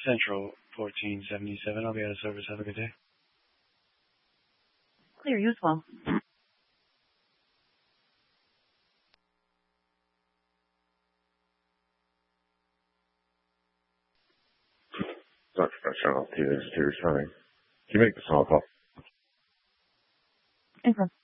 Central 1477. I'll be out of service. Have a good day. Clear, you as well. Dr. Freshman, I'll see you. Responding. Can you make the small call? Info.